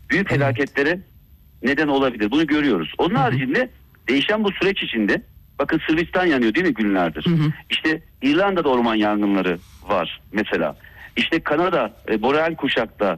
büyük felaketlere neden olabilir. Bunu görüyoruz. Onun haricinde değişen bu süreç içinde bakın Sırbistan yanıyor değil mi günlerdir? İşte İrlanda'da orman yangınları var mesela. İşte Kanada boreal kuşakta